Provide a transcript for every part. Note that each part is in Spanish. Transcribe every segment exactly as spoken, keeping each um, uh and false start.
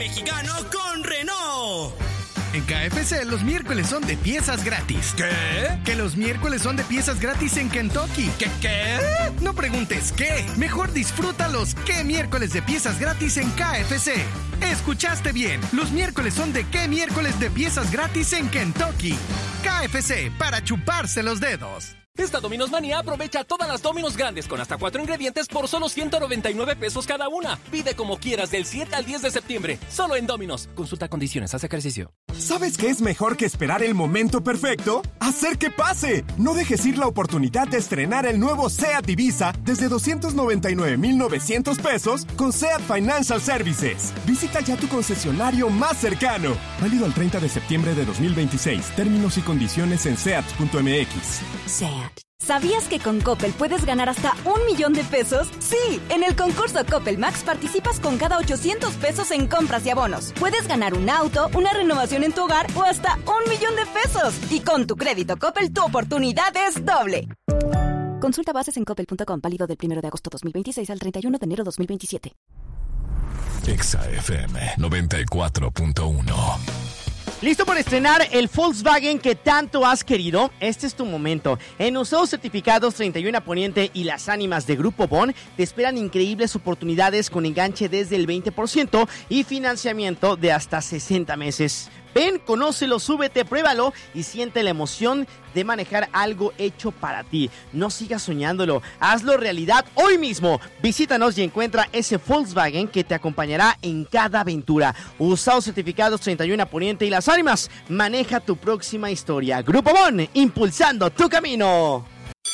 Mexicano con Renault. En K F C los miércoles son de piezas gratis. ¿Qué? Que los miércoles son de piezas gratis en Kentucky. ¿Qué qué? No preguntes qué. Mejor disfruta los qué miércoles de piezas gratis en K F C. Escuchaste bien. Los miércoles son de qué miércoles de piezas gratis en Kentucky. K F C, para chuparse los dedos. Esta Domino's Manía aprovecha todas las Domino's grandes con hasta cuatro ingredientes por solo ciento noventa y nueve pesos cada una. Pide como quieras del siete al diez de septiembre. Solo en Domino's. Consulta condiciones. Haz ejercicio. ¿Sabes qué es mejor que esperar el momento perfecto? ¡Hacer que pase! No dejes ir la oportunidad de estrenar el nuevo SEAT Ibiza desde doscientos noventa y nueve mil novecientos pesos con SEAT Financial Services. Visita ya tu concesionario más cercano. Válido al treinta de septiembre de dos mil veintiséis. Términos y condiciones en seat punto m x. SEAT. ¿Sabías que con Coppel puedes ganar hasta un millón de pesos? Sí, en el concurso Coppel Max participas con cada ochocientos pesos en compras y abonos. Puedes ganar un auto, una renovación en tu hogar o hasta un millón de pesos. Y con tu crédito Coppel, tu oportunidad es doble. Consulta bases en coppel punto com, válido del primero de agosto dos mil veintiséis al treinta y uno de enero dos mil veintisiete. Exa F M noventa y cuatro punto uno. ¿Listo por estrenar el Volkswagen que tanto has querido? Este es tu momento. En Usados Certificados treinta y uno Poniente y Las Ánimas de Grupo Bon te esperan increíbles oportunidades con enganche desde el veinte por ciento y financiamiento de hasta sesenta meses. Ven, conócelo, súbete, pruébalo y siente la emoción de manejar algo hecho para ti. No sigas soñándolo, hazlo realidad hoy mismo. Visítanos y encuentra ese Volkswagen que te acompañará en cada aventura. Usados Certificados treinta y uno Poniente y Las Ánimas. Maneja tu próxima historia. Grupo Bon, impulsando tu camino.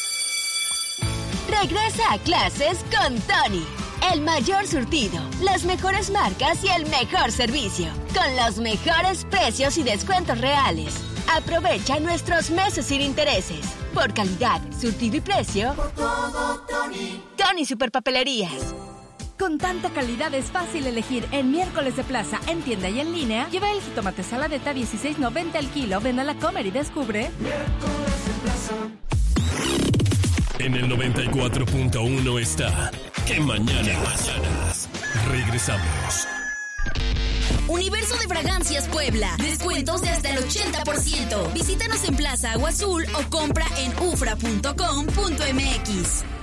Regresa a clases con Tony. El mayor surtido, las mejores marcas y el mejor servicio. Con los mejores precios y descuentos reales. Aprovecha nuestros meses sin intereses. Por calidad, surtido y precio. Por todo, Tony. Tony Superpapelerías. Con tanta calidad es fácil elegir en miércoles de plaza, en tienda y en línea. Lleva el jitomate saladeta dieciséis noventa el kilo. Ven a la Comer y descubre. Miércoles de plaza. En el noventa y cuatro punto uno está Que Mañana. ¿Qué mañanas? Regresamos. Universo de Fragancias Puebla. Descuentos de hasta el ochenta por ciento. Visítanos en Plaza Agua Azul o compra en ufra punto com punto m x.